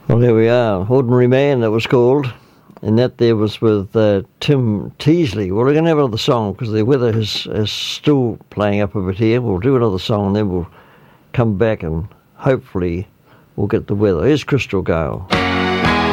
Well, there we are. Ordinary Man, that was called. And that there was with Tim Teasley. Well, we're going to have another song because the weather is still playing up a bit here. We'll do another song and then we'll come back and hopefully we'll get the weather. Here's Crystal Gale.